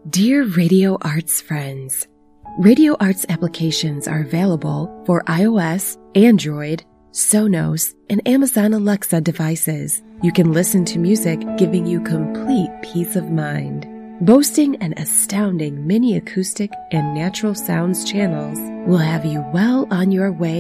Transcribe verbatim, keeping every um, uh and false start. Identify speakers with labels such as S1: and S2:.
S1: Dear Radio Arts friends, Radio Arts applications are available for iOS, Android, Sonos, and Amazon Alexa devices. You can listen to music, giving you complete peace of mind. Boasting an astounding mini acoustic and natural sounds channels will have you well on your way